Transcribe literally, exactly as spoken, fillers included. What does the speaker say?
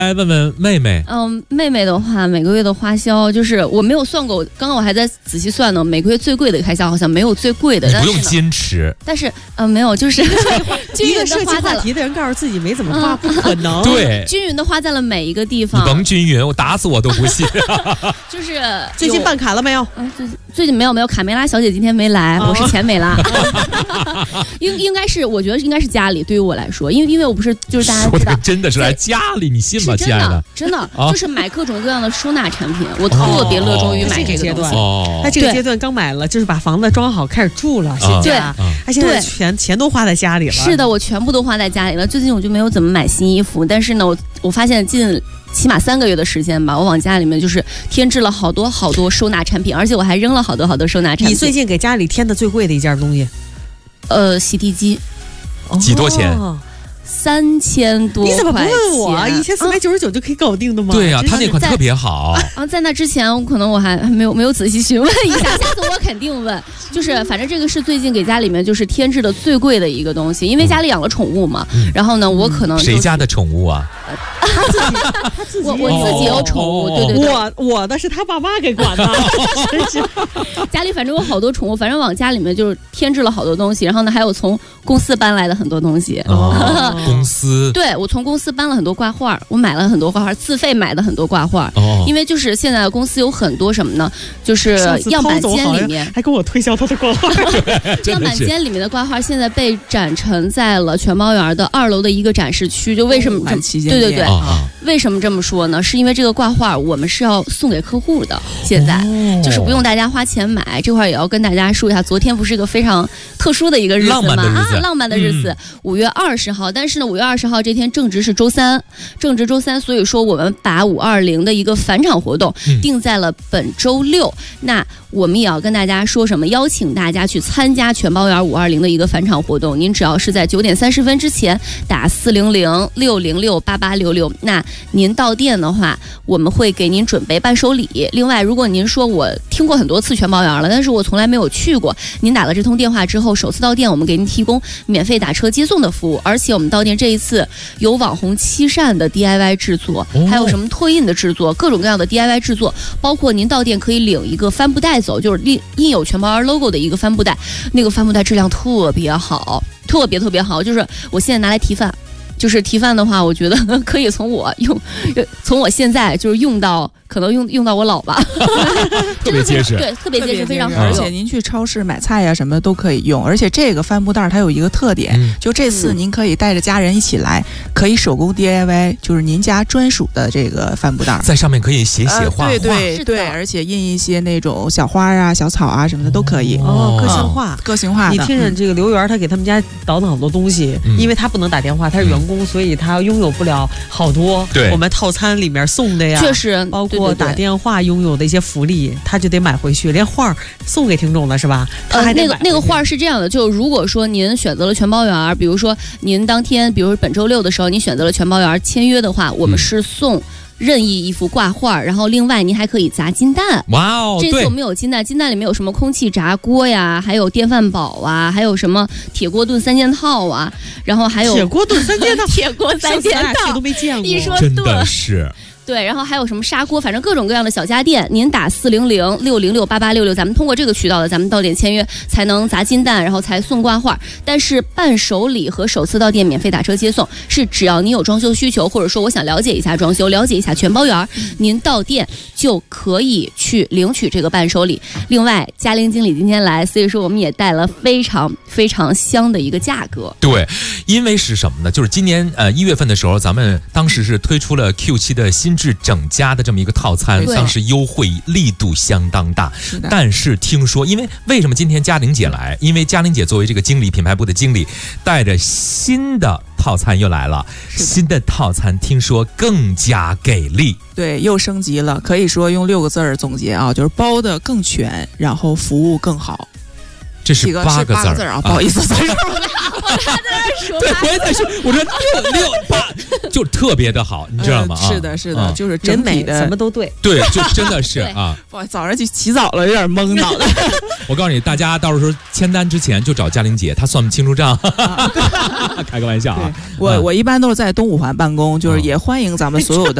来问问妹妹， 嗯，妹妹的话，每个月的花销就是我没有算过，刚刚我还在仔细算呢，每个月最贵的开销好像没有最贵的， 你不用坚持。 但是呃没有，就是均匀的花在了。 一个设计话题的人告诉自己没怎么花，嗯、不可能。 对， 均匀的花在了每一个地方。 你甭均匀，我打死我都不信。 就是最近办卡了没有？ 嗯，最近最近没有没有，卡梅拉小姐今天没来，哦、我是钱梅拉。应应该是，我觉得应该是家里对于我来说，因为因为我不是就是大家知道， 真的是来家里，你信吗，亲爱的？ 真的，啊、就是买各种各样的收纳产品，我特别热衷于买这个阶段。 哦， 他这个阶段刚买了，就是把房子装好，开始住了。现在，他现在全钱都花在家里了。 是的，我全部都花在家里了。最近我就没有怎么买新衣服，但是呢，我我发现近起码三个月的时间吧，我往家里面就是添置了好多好多收纳产品，而且我还扔了好多好多收纳产品。 你最近给家里添的最贵的一件东西？ 呃，洗地机。 几多钱？ 哦三千多块钱， 你怎么不问我？一千四百九十九就可以搞定的吗？ 对呀、啊，他那款特别好。 啊，在那之前，我可能我还没有没有仔细询问一下，下次我肯定问。就是反正这个是最近给家里面就是添置的最贵的一个东西，因为家里养了宠物嘛。嗯、然后呢，我可能、就是、 谁家的宠物啊？ 他自己，他自己， 我我自己有宠物，对对对。 我我的是他爸妈给管的，真是。 家里反正有好多宠物，反正往家里面就是添置了好多东西，然后呢，还有从公司搬来的很多东西。 哦公司对我从公司搬了很多挂画，我买了很多挂画，自费买的很多挂画。 哦， 因为就是现在公司有很多什么呢？就是样板间里面还跟我推销他的挂画。 样板间里面的挂画现在被展陈在了全包园的二楼的一个展示区。就为什么这么？对对对， 啊、 为什么这么说呢？是因为这个挂画我们是要送给客户的，现在、哦、就是不用大家花钱买。这块也要跟大家说一下，昨天不是一个非常特殊的一个日子吗？ 浪漫的日子， 啊，浪漫的日子，五、嗯、月二十号。但是呢，五月二十号这天正值是周三，正值周三，所以说我们把五二零的一个返场活动定在了本周六。嗯、那我们也要跟大家说什么？邀请大家去参加全包园五二零的一个返场活动。您只要是在九点三十分之前打四零零六零六八八六六，那您到店的话，我们会给您准备伴手礼。另外，如果您说我听过很多次全包园了，但是我从来没有去过，您打了这通电话之后，首次到店，我们给您提供免费打车接送的服务。而且我们到店这一次有网红漆扇的 D I Y 制作，还有什么拓印的制作，各种各样的 D I Y 制作，包括您到店可以领一个帆布袋走，就是印印有全包园 logo 的一个帆布袋，那个帆布袋质量特别好，特别特别好，就是我现在拿来提饭。就是提饭的话，我觉得可以从我用，从我现在就是用到，可能用用到我老吧， 特别结实， 对，特别结实，非常好用。 而且您去超市买菜呀、啊、什么都可以用。而且这个帆布袋它有一个特点，嗯、就这次您可以带着家人一起来，可以手工 D I Y， 就是您家专属的这个帆布袋， 在上面可以写写画画， 呃、对对对，而且印一些那种小花啊、小草啊什么的都可以。 哦，个性化， 个性化的。 你听着这个刘源，他给他们家倒腾好多东西，嗯、因为他不能打电话，他是员工。嗯，所以他拥有不了好多我们套餐里面送的呀， 确实包括打电话拥有的一些福利，他就得买回去，连画送给听众了是吧？他还得呃、那个那个画是这样的，就如果说您选择了全包园，比如说您当天，比如本周六的时候，您选择了全包园签约的话，我们是送。嗯任意一幅挂画，然后另外您还可以砸金蛋。 哇哦！ 这次我们有金蛋，金蛋里面有什么空气炸锅呀，还有电饭煲啊，还有什么铁锅炖三件套啊，然后还有铁锅炖三件套， 铁锅三件套都没见过， 一说真的是。 对，然后还有什么砂锅，反正各种各样的小家电，您打四零零六零六八八六六，咱们通过这个渠道的，咱们到店签约才能砸金蛋，然后才送挂画。但是伴手礼和首次到店免费打车接送，是只要你有装修需求，或者说我想了解一下装修，了解一下全包园，您到店就可以去领取这个伴手礼。另外，嘉玲经理今天来，所以说我们也带了非常非常香的一个价格。 对，因为是什么呢？就是今年呃一月份的时候，咱们当时是推出了 Q 七的新制整家的这么一个套餐，当时优惠力度相当大。但是听说，因为为什么今天嘉玲姐来？因为嘉玲姐作为这个经理，品牌部的经理，带着新的套餐又来了。新的套餐听说更加给力， 对，又升级了。可以说用六个字儿总结啊，就是包的更全，然后服务更好。 这是八个字儿啊，不好意思，算数。 我还在那说， 对，我也在说，我说六六八，就特别的好，你知道吗？ 是的，是的，就是整体的什么都对， 对，就真的是啊。 哇，早上去洗澡了，有点懵脑袋。 我告诉你，大家到时候签单之前就找嘉玲姐，她算不清楚账。开个玩笑啊， 我我一般都是在东五环办公，就是也欢迎咱们所有的。